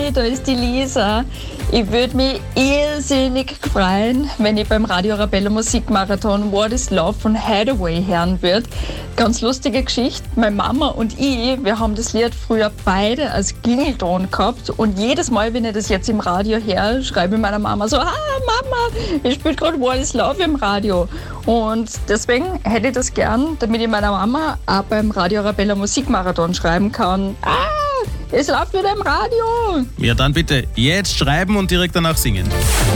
Mami, da ist die Lisa. Ich würde mich irrsinnig freuen, wenn ich beim Radio Arabella Musikmarathon What is Love von Hathaway hören würde. Ganz lustige Geschichte. Meine Mama und ich, wir haben das Lied früher beide als Klingelton gehabt. Und jedes Mal, wenn ich das jetzt im Radio höre, schreibe ich meiner Mama so: Mama, ich spiele gerade What is Love im Radio. Und deswegen hätte ich das gern, damit ich meiner Mama auch beim Radio Arabella Musikmarathon schreiben kann: Es läuft wieder im Radio. Ja, dann bitte jetzt schreiben und direkt danach singen.